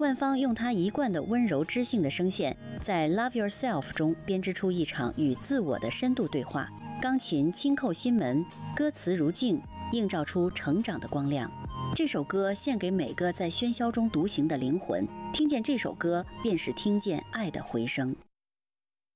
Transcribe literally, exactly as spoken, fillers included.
万芳用她一贯的温柔知性的声线，在《Love Yourself》中编织出一场与自我的深度对话。钢琴轻叩心门，歌词如镜，映照出成长的光亮。这首歌献给每个在喧嚣中独行的灵魂，听见这首歌，便是听见爱的回声。